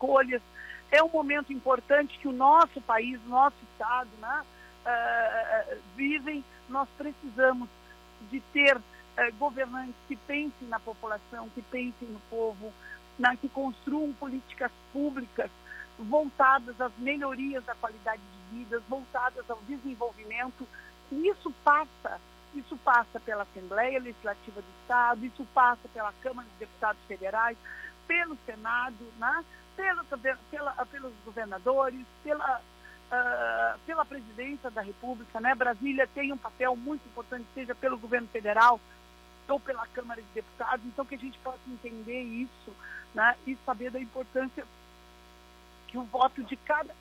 escolhas. É um momento importante que o nosso país, o nosso Estado, né, vivem. Nós precisamos de ter governantes que pensem na população, que pensem no povo, né, que construam políticas públicas voltadas às melhorias da qualidade de vida, voltadas ao desenvolvimento. E isso passa pela Assembleia Legislativa do Estado, isso passa pela Câmara dos Deputados Federais, pelo Senado, né? Pelos governadores, pela presidência da República, né? Brasília tem um papel muito importante, seja pelo governo federal ou pela Câmara de Deputados, então que a gente possa entender isso, né? E saber da importância que o voto de cada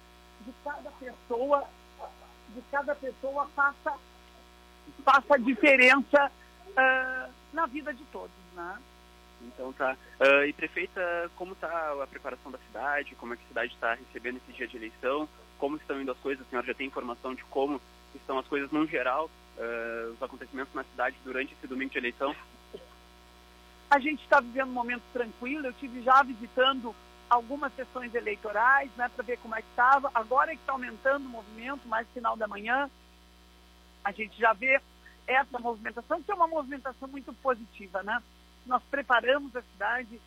pessoa faça diferença na vida de todos, né? Então tá. E prefeita, como está a preparação da cidade? Como é que a cidade está recebendo esse dia de eleição? Como estão indo as coisas? A senhora já tem informação de como estão as coisas no geral, os acontecimentos na cidade durante esse domingo de eleição? A gente está vivendo um momento tranquilo. Eu estive já visitando algumas sessões eleitorais, né, para ver como é que estava. Agora é que está aumentando o movimento, mais final da manhã, a gente já vê essa movimentação, que é uma movimentação muito positiva, né? Nós preparamos a cidade,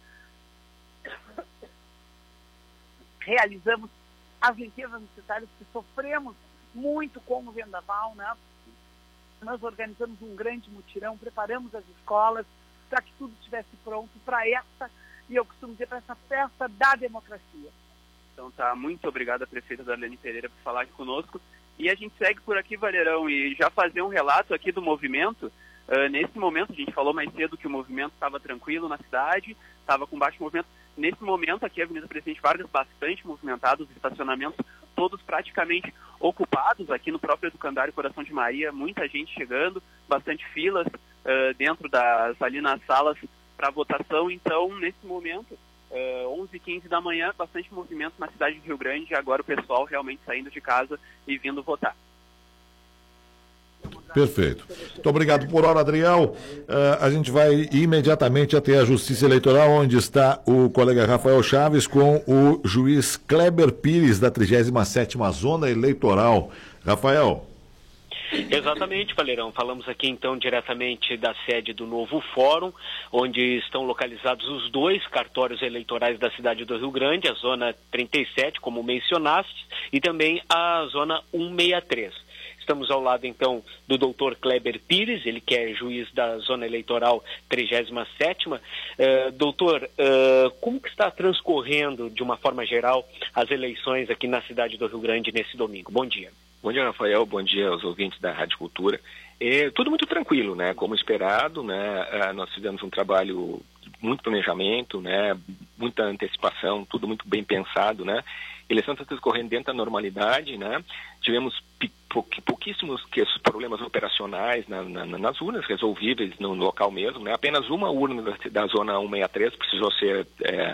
realizamos as limpezas necessárias, que sofremos muito com o vendaval, né? Nós organizamos um grande mutirão, preparamos as escolas para que tudo estivesse pronto para essa, e eu costumo dizer, para essa festa da democracia. Então tá, muito obrigada, prefeita Darlene Pereira, por falar aqui conosco. E a gente segue por aqui, Valerão, e já fazer um relato aqui do movimento. Nesse momento, a gente falou mais cedo que o movimento estava tranquilo na cidade, estava com baixo movimento. Nesse momento aqui, a Avenida Presidente Vargas, bastante movimentada, os estacionamentos todos praticamente ocupados aqui no próprio Educandário Coração de Maria, muita gente chegando, bastante filas dentro ali nas salas para votação. Então, nesse momento, 11h15 da manhã, bastante movimento na cidade de Rio Grande, e agora o pessoal realmente saindo de casa e vindo votar. Perfeito. Muito obrigado por hora, Adriel. A gente vai imediatamente até a Justiça Eleitoral, onde está o colega Rafael Chaves com o juiz Kleber Pires, da 37ª Zona Eleitoral. Rafael. Exatamente, Valerão. Falamos aqui então diretamente da sede do novo fórum, onde estão localizados os 2 cartórios eleitorais da cidade do Rio Grande, a Zona 37, como mencionaste, e também a Zona 163. Estamos ao lado, então, do doutor Kleber Pires, ele que é juiz da Zona Eleitoral 37ª. Doutor, como que está transcorrendo, de uma forma geral, as eleições aqui na cidade do Rio Grande nesse domingo? Bom dia. Bom dia, Rafael. Bom dia aos ouvintes da Rádio Cultura. Tudo muito tranquilo, né? Como esperado, né? Nós fizemos um trabalho muito planejamento, né? Muita antecipação, tudo muito bem pensado, né? Eleição está transcorrendo dentro da normalidade, né? Tivemos pouquíssimos problemas operacionais nas urnas, resolvíveis no local mesmo, né? Apenas uma urna da Zona 163 precisou ser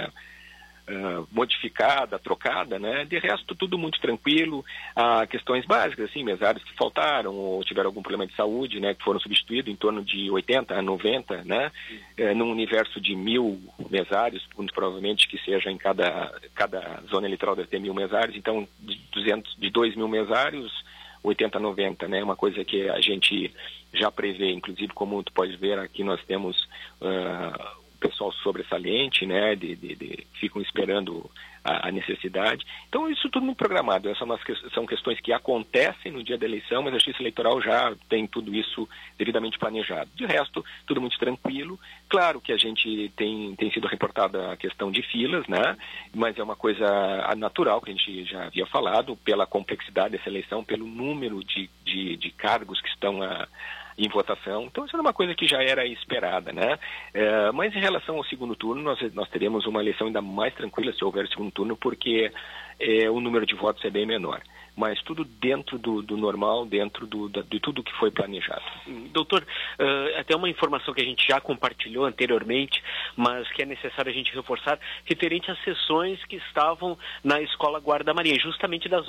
modificada, trocada, né? De resto, tudo muito tranquilo. Questões básicas, assim, mesários que faltaram ou tiveram algum problema de saúde, né? Que foram substituídos em torno de 80 a 90, né? Num universo de 1.000 mesários, muito provavelmente que seja em cada zona eleitoral deve ter 1.000 mesários, então de 2.000 mesários, 80 a 90, né? Uma coisa que a gente já prevê, inclusive, como tu pode ver aqui, nós temos pessoal sobressalente, né, ficam esperando a necessidade. Então, isso tudo muito programado. Essas são questões que acontecem no dia da eleição, mas a Justiça Eleitoral já tem tudo isso devidamente planejado. De resto, tudo muito tranquilo. Claro que a gente tem sido reportada a questão de filas, né, mas é uma coisa natural, que a gente já havia falado, pela complexidade dessa eleição, pelo número de cargos que estão em votação. Então, isso é uma coisa que já era esperada, né? Mas em relação ao segundo turno, nós teremos uma eleição ainda mais tranquila se houver segundo turno, porque o número de votos é bem menor. Mas tudo dentro do normal, dentro de tudo que foi planejado. Doutor, até uma informação que a gente já compartilhou anteriormente, mas que é necessário a gente reforçar, referente às sessões que estavam na Escola Guarda Maria, justamente da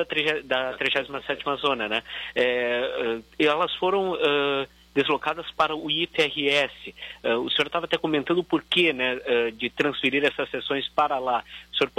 37ª Zona, né? Elas foram deslocadas para o IFRS. O senhor estava até comentando o porquê, né, de transferir essas sessões para lá. O senhor